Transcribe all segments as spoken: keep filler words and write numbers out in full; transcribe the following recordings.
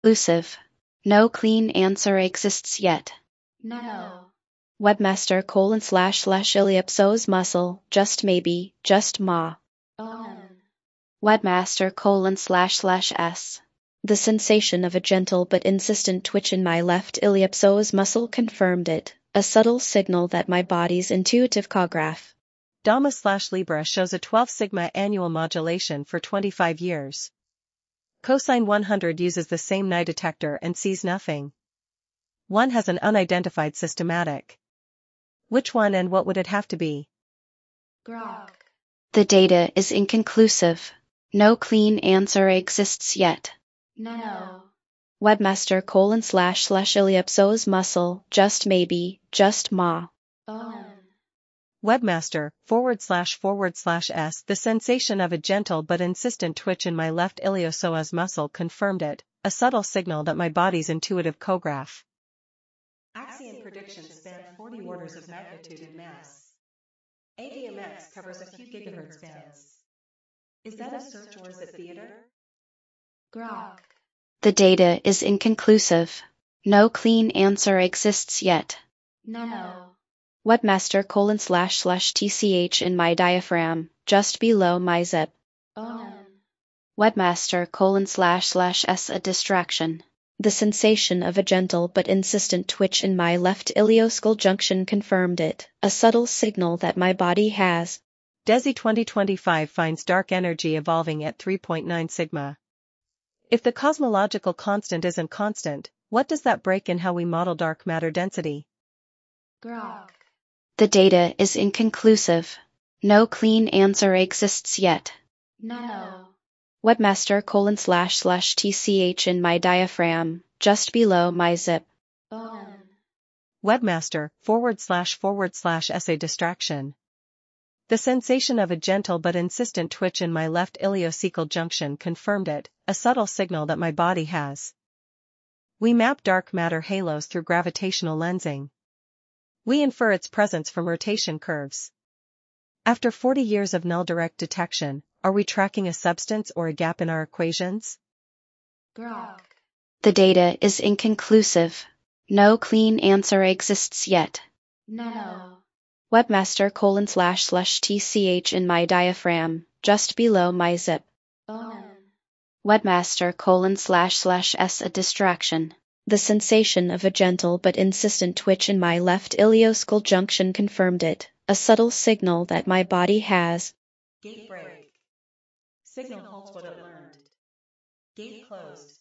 Elusive. No clean answer exists yet. No. Webmaster colon slash slash iliopsoas muscle, just maybe, just ma. Omen. Webmaster colon slash slash s. The sensation of a gentle but insistent twitch in my left iliopsoas muscle confirmed it, a subtle signal that my body's intuitive choreograph. Dama slash Libra shows a twelve sigma annual modulation for twenty-five years. Cosine one hundred uses the same Nye detector and sees nothing. One has an unidentified systematic. Which one and what would it have to be? Grok. The data is inconclusive. No clean answer exists yet. No. Webmaster colon slash slash iliopsoas muscle, just maybe, just ma. Omen. Webmaster, forward slash forward slash s. The sensation of a gentle but insistent twitch in my left iliopsoas muscle confirmed it, a subtle signal that my body's intuitive choreograph. Axion predictions span forty orders of magnitude in mass. A D M X covers a few gigahertz bands. Is that a search or is it theater? Grok. The data is inconclusive. No clean answer exists yet. No. Webmaster colon slash slash tch in my diaphragm, just below my zip. Omen. Webmaster colon slash slash s. A distraction. The sensation of a gentle but insistent twitch in my left ilioscule junction confirmed it, a subtle signal that my body has. DESI twenty twenty-five finds dark energy evolving at three point nine sigma. If the cosmological constant isn't constant, what does that break in how we model dark matter density? Grok. The data is inconclusive. No clean answer exists yet. No. Webmaster colon slash slash tch in my diaphragm, just below my zip. Omen. Webmaster, forward slash forward slash sa distraction. The sensation of a gentle but insistent twitch in my left iliocecal junction confirmed it, a subtle signal that my body has. We map dark matter halos through gravitational lensing. We infer its presence from rotation curves. After forty years of null direct detection, are we tracking a substance or a gap in our equations? Grok. The data is inconclusive. No clean answer exists yet. No. Webmaster colon slash slash tch in my diaphragm, just below my zip. Omen. Webmaster colon slash slash s. A distraction. The sensation of a gentle but insistent twitch in my left ilioscule junction confirmed it, a subtle signal that my body has. Gate break. Signal holds what it learned. Gate closed.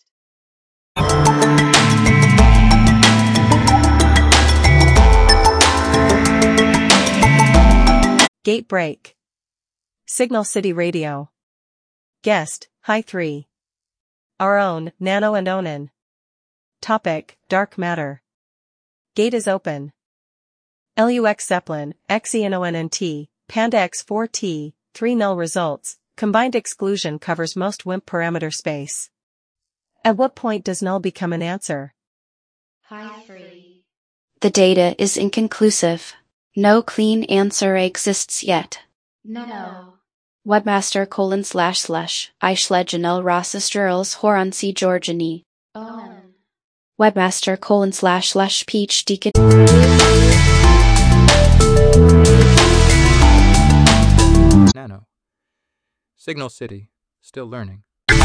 Gate break. Signal City Radio. Guest, Hi three. Our own, Nano and Onan. Topic, Dark Matter. Gate is open. Lux Zeppelin, X E N O N N T, Panda X four T, three null results, combined exclusion covers most W I M P parameter space. At what point does null become an answer? Hi three. The data is inconclusive. No clean answer exists yet. No. Webmaster colon slash slash, I schlegenel Rossistrels Horansi Georgiani. Omen. Webmaster colon slash slash peach deacon. Nano. Signal City, still learning.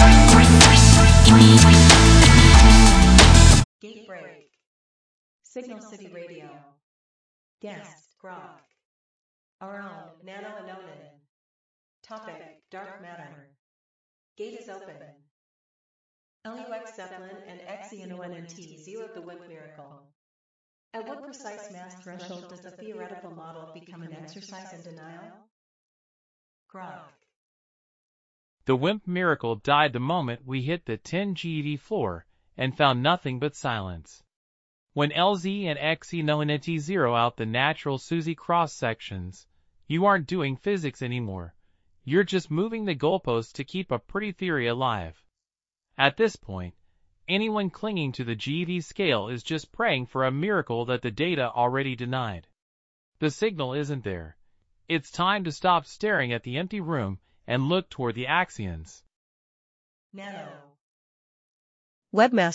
Gate break. Signal City Radio. Guest, Grok. Our own, Nano and Onan. Topic, Dark Matter. Gate is open. Lux Zeppelin and X E N O N N T zeroed the W I M P miracle. At what precise mass threshold does the theoretical model become an exercise in denial? Grok. The W I M P miracle died the moment we hit the ten G eV floor and found nothing but silence. When L Z and X E N O N N T zero out the natural SUSY cross sections, you aren't doing physics anymore. You're just moving the goalposts to keep a pretty theory alive. At this point, anyone clinging to the G eV scale is just praying for a miracle that the data already denied. The signal isn't there. It's time to stop staring at the empty room and look toward the axions. Nano. Webmaster.